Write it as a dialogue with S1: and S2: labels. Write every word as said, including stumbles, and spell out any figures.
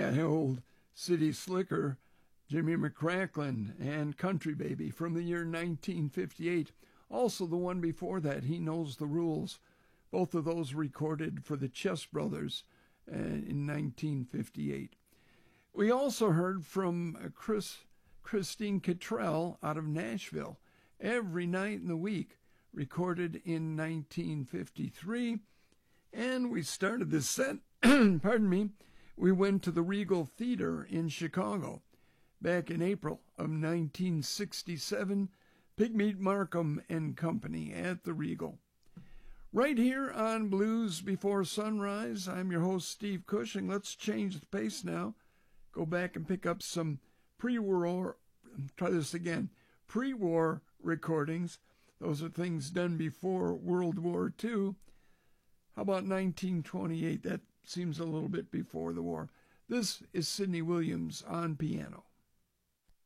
S1: Yeah, old City Slicker, Jimmy McCracklin, and Country Baby from the year nineteen fifty-eight. Also the one before that, He Knows the Rules. Both of those recorded for the Chess Brothers uh, in nineteen fifty-eight. We also heard from Chris, Christine Cottrell out of Nashville, Every Night in the Week, recorded in nineteen fifty-three. And we started this set, pardon me, we went to the Regal Theater in Chicago back in April of nineteen sixty-seven, Pigmeat Markham and Company at the Regal. Right here on Blues Before Sunrise, I'm your host, Steve Cushing. Let's change the pace now. Go back and pick up some pre-war, try this again, pre-war recordings. Those are things done before World War Two. How about nineteen twenty-eight? That seems a little bit before the war. This is Sidney Williams on piano.